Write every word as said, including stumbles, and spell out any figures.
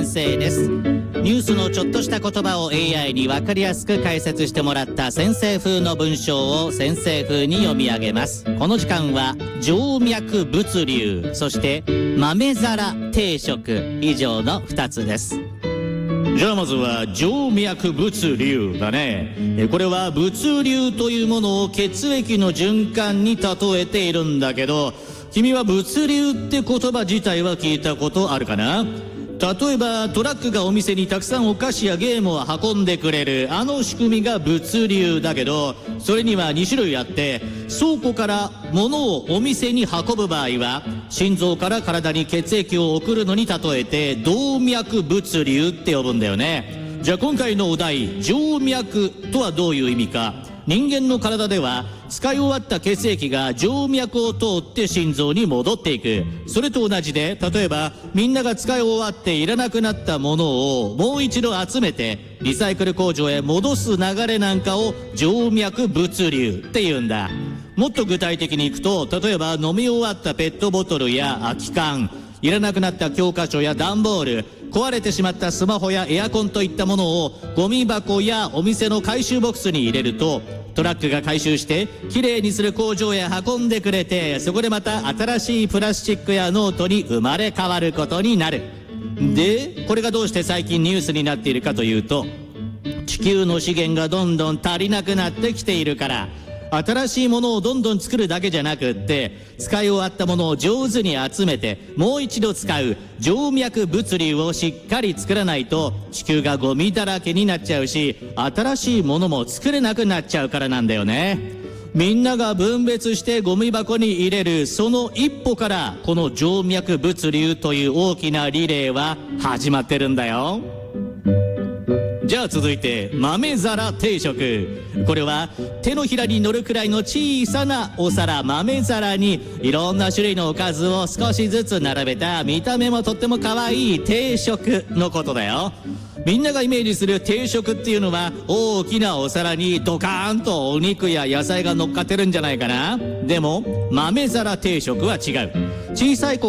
生です。ニュースのちょっとした言葉を エーアイ に分かりやすく解説してもらった先生風の文章を先生風に読み上げます。この時間は静脈物流、そして豆皿定食、以上のふたつです。じゃあまずは静脈物流だね。これは物流というものを血液の循環に例えているんだけど、君は物流って言葉自体は聞いたことあるかな？例えばトラックがお店にたくさんお菓子やゲームを運んでくれるあの仕組みが物流だけど、それにはに種類あって、倉庫から物をお店に運ぶ場合は心臓から体に血液を送るのに例えて動脈物流って呼ぶんだよね。じゃあ今回のお題、静脈とはどういう意味か。人間の体では使い終わった血液が静脈を通って心臓に戻っていく。それと同じで、例えばみんなが使い終わっていらなくなったものをもう一度集めてリサイクル工場へ戻す流れなんかを静脈物流って言うんだ。もっと具体的にいくと、例えば飲み終わったペットボトルや空き缶、いらなくなった教科書や段ボール、壊れてしまったスマホやエアコンといったものをゴミ箱やお店の回収ボックスに入れると、トラックが回収してきれいにする工場へ運んでくれて、そこでまた新しいプラスチックやノートに生まれ変わることになる。で、これがどうして最近ニュースになっているかというと、地球の資源がどんどん足りなくなってきているから。新しいものをどんどん作るだけじゃなくって、使い終わったものを上手に集めてもう一度使う静脈物流をしっかり作らないと、地球がゴミだらけになっちゃうし、新しいものも作れなくなっちゃうからなんだよね。みんなが分別してゴミ箱に入れるその一歩から、この静脈物流という大きなリレーは始まってるんだよ。じゃあ続いて豆皿定食。これは手のひらに乗るくらいの小さなお皿、豆皿にいろんな種類のおかずを少しずつ並べた、見た目もとっても可愛い定食のことだよ。みんながイメージする定食っていうのは大きなお皿にドカーンとお肉や野菜が乗っかってるんじゃないかな。でも豆皿定食は違う。小さい